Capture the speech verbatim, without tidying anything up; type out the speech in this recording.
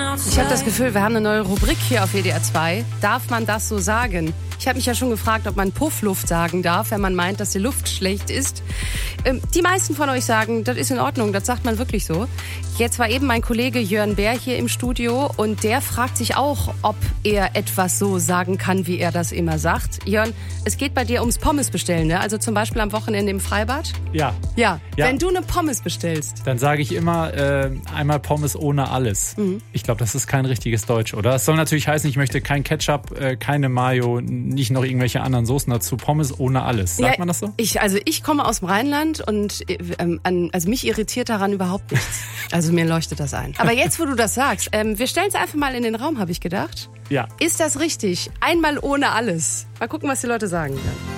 Ich habe das Gefühl, wir haben eine neue Rubrik hier auf W D R zwei. Darf man das so sagen? Ich habe mich ja schon gefragt, ob man Puffluft sagen darf, wenn man meint, dass die Luft schlecht ist. Ähm, die meisten von euch sagen, das ist in Ordnung, das sagt man wirklich so. Jetzt war eben mein Kollege Jörn Bär hier im Studio und der fragt sich auch, ob er etwas so sagen kann, wie er das immer sagt. Jörn, es geht bei dir ums Pommes bestellen, ne? Also zum Beispiel am Wochenende im Freibad? Ja. Ja, ja. Wenn du eine Pommes bestellst. Dann sage ich immer äh, einmal Pommes ohne alles. Mhm. Ich glaube, das ist kein richtiges Deutsch, oder? Es soll natürlich heißen, ich möchte kein Ketchup, äh, keine Mayo, nicht noch irgendwelche anderen Soßen dazu. Pommes ohne alles. Sagt ja, man das so? Ich, also ich komme aus dem Rheinland und ähm, an, also mich irritiert daran überhaupt nichts. Also mir leuchtet das ein. Aber jetzt, wo du das sagst, ähm, wir stellen es einfach mal in den Raum, habe ich gedacht. Ja. Ist das richtig? Einmal ohne alles. Mal gucken, was die Leute sagen können.